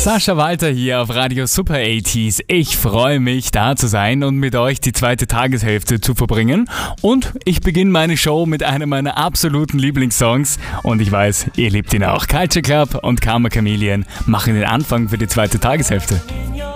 Sascha Walter hier auf Radio Super 80s. Ich freue mich, da zu sein und mit euch die zweite Tageshälfte zu verbringen. Und ich beginne meine Show mit einem meiner absoluten Lieblingssongs. Und ich weiß, ihr liebt ihn auch. Culture Club und Karma Chameleon machen den Anfang für die zweite Tageshälfte.